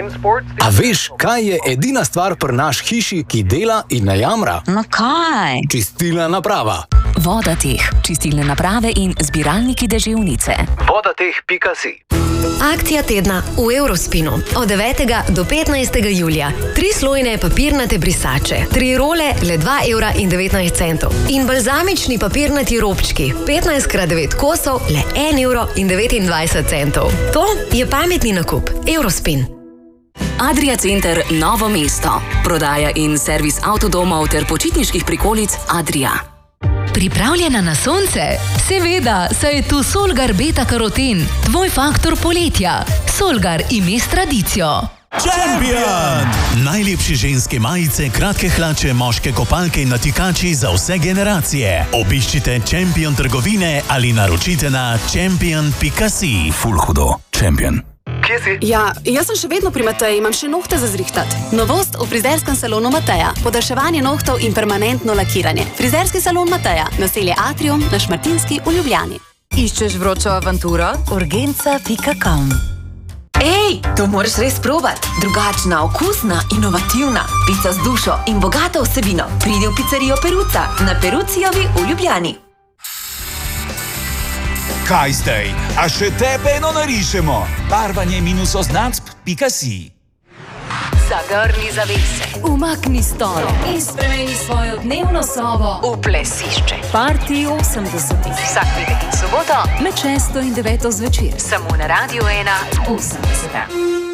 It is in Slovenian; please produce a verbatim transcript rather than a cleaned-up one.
A veš, kaj je edina stvar pri naš hiši, ki dela in ne jamra? No kaj? Čistilna naprava. Vodateh, čistilne naprave in zbiralniki deževnice. vodateh pika si. Akcija tedna v Eurospinu od devetega do petnajstega julija. Tri slojne papirnate brisače, tri role le dva evra in devetnajst centov in balzamični papirnati robčki, petnajst krat devet kosov, le en evro in devetindvajset centov. To je pametni nakup. Eurospin. Adria Center Novo mesto. Prodaja in servis avtodomov ter počitniških prikolic Adria. Pripravljena na sonce? Seveda, saj je tu Solgar Beta Karoten, tvoj faktor poletja. Solgar ime s tradicijo. Champion! Najlepše ženske majice, kratke hlače, moške kopalke in natikači za vse generacije. Obiščite Champion trgovine ali naročite na champion pika si. Ful hudo. Champion. Kje si? Ja, jaz sem še vedno pri Mateji, imam še nohte za zrihtat. Novost v frizerskem salonu Mateja. Podaljševanje nohtov in permanentno lakiranje. Frizerski salon Mateja. Naselje Atrium na Šmartinski v Ljubljani. Iščeš vročo avanturo? urgenca pika com. Ej, to moraš res probat. Drugačna, okusna, inovativna. Pica z dušo in bogato vsebino. Pridi v pizzerijo Peruca na Perucijovi v Ljubljani. Kaj zdaj? A še tebe eno narišemo? Barvanje minus oznacb pika si. Zagrni zavese, umakni stol in spremeni svojo dnevno sobo v plesišče. Party osemdesetih. Vsak petek in soboto med šesto in deveto zvečer. Samo na Radio ena osemdeset.